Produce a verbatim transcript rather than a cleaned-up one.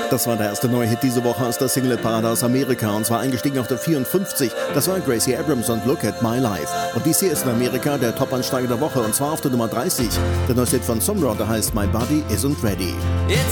Das war der erste neue Hit diese Woche aus der Single-Parade aus Amerika und zwar eingestiegen auf der vierundfünfzig. Das war Gracie Abrams und Look at My Life. Und dies hier ist in Amerika der Top-Ansteiger der Woche und zwar auf der Nummer dreißig. Der neue Hit von Sumrock, der heißt My Body Isn't Ready.